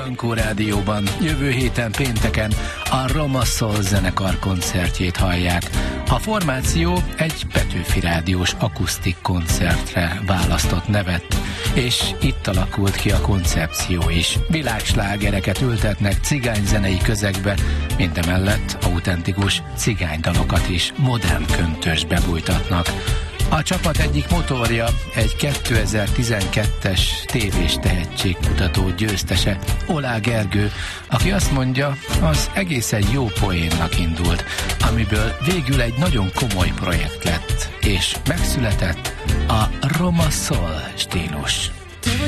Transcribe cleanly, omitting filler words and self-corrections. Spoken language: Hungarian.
Ankó Rádióban jövő héten pénteken a Roma Soul zenekar koncertjét hallják. A formáció egy Petőfi Rádiós akusztik koncertre választott nevet, és itt alakult ki a koncepció is. Világslágereket ültetnek cigányzenei közegbe, mindemellett autentikus cigánydalokat is modern köntösbe bújtatnak. A csapat egyik motorja egy 2012-es tévés tehetségkutató győztese, Olá Gergő, aki azt mondja, az egészen jó poénnak indult, amiből végül egy nagyon komoly projekt lett, és megszületett a Roma Soul stílus.